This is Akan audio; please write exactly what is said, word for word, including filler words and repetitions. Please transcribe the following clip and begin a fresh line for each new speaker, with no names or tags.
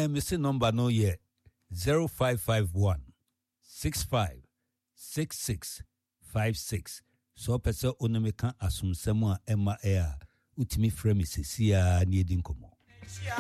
Eh, Mister Number no ye zero five five one six five six six five six. So pese onomeka asumsemo a Emma Air. Utimi frame is a needing como.